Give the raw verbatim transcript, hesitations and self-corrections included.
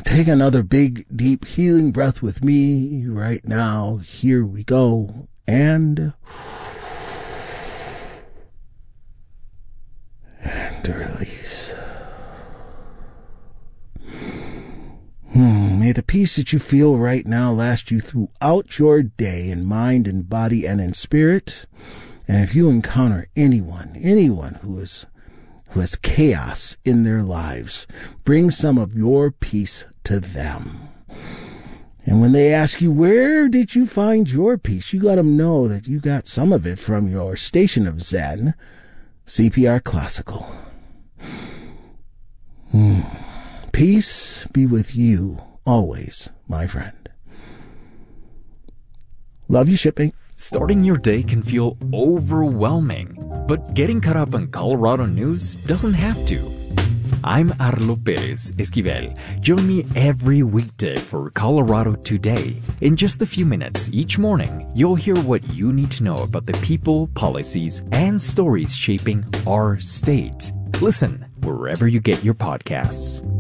Take another big, deep, healing breath with me right now. Here we go. And... And release. Hmm. May the peace that you feel right now last you throughout your day in mind and body and in spirit. And if you encounter anyone, anyone who is who has chaos in their lives, bring some of your peace to them. And when they ask you, where did you find your peace? You let them know that you got some of it from your station of Zen, C P R Classical. Hmm. Peace be with you always, my friend. Love you, shipping. Starting your day can feel overwhelming, but getting caught up on Colorado news doesn't have to. I'm Arlo Perez Esquivel. Join me every weekday for Colorado Today. In just a few minutes each morning, you'll hear what you need to know about the people, policies, and stories shaping our state. Listen wherever you get your podcasts.